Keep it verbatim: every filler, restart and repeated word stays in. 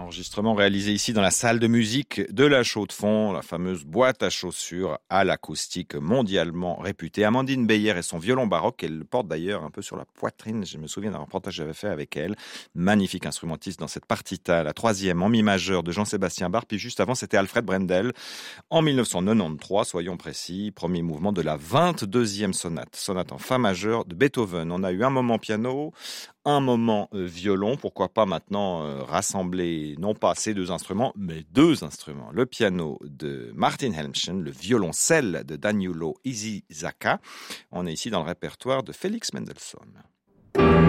Enregistrement réalisé ici dans la salle de musique de la Chaux-de-Fonds, la fameuse boîte à chaussures à l'acoustique mondialement réputée. Amandine Beyer et son violon baroque, elle le porte d'ailleurs un peu sur la poitrine. Je me souviens d'un reportage que j'avais fait avec elle. Magnifique instrumentiste dans cette partita, la troisième en mi majeur de Jean-Sébastien Bach. Puis juste avant, c'était Alfred Brendel en mille neuf cent quatre-vingt-treize, soyons précis. Premier mouvement de la vingt-deuxième sonate, sonate en fa majeur de Beethoven. On a eu un moment piano, un moment euh, violon, pourquoi pas maintenant euh, rassembler non pas ces deux instruments, mais deux instruments. Le piano de Martin Helmchen, le violoncelle de Danilo Isizaka. On est ici dans le répertoire de Félix Mendelssohn.